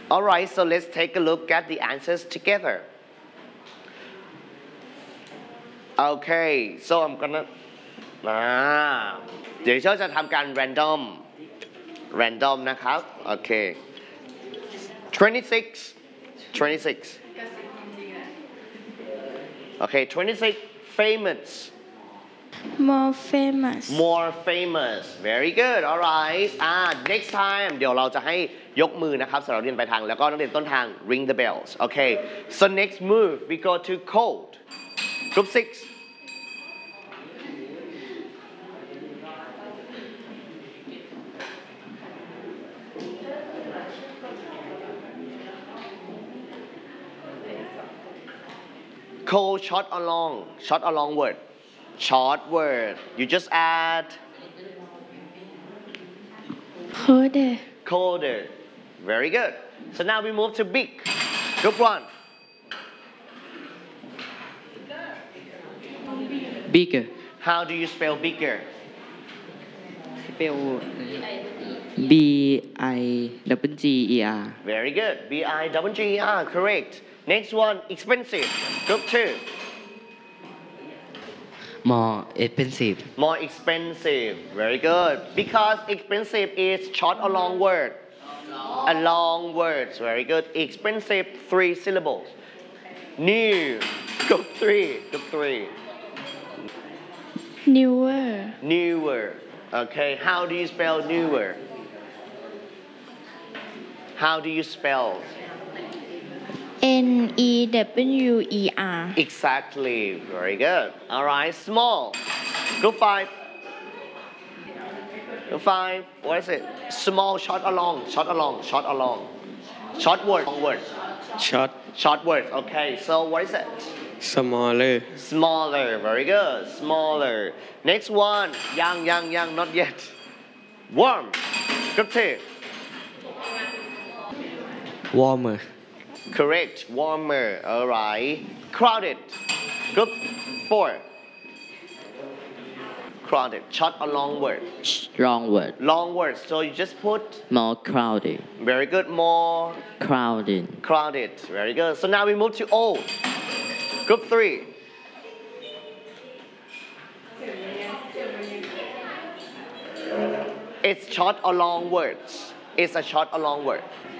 Alright, so let's take a look at the answers together. Okay, so I'm gonna เดี๋ยวเชอจะทำการ random นะครับโอเค26 okay 26 famous more famous more famous very good alright next time เดี๋ยวเราจะให้ยกมือนะครับสำหรับเรียนปลายทางแล้วก็นักเรียนต้นทาง ring the bells okay so next move we go to code group 6 Code short or long word short word you just add coder very good so now we move to big group 1 bigger how do you spell bigger spell B-I-G-G-E-R very good B-I-G-G-E-R correct next one expensive group 2 more expensive very good because expensive is short or long word a long words very good expensive 3 syllables new group 3 newer okay how do you spell newer how do you spell N-E-W-E-R exactly very good alright small group 5 what is it small short or long short word long word short word okay so what is it smaller very good smaller next one young not yet warm group 2 warmer correct warmer alright crowded group 4 crowded short or long word long word so you just put more crowded very good more crowded very good so now we move to old group 3 it's short or long words it's a short or long word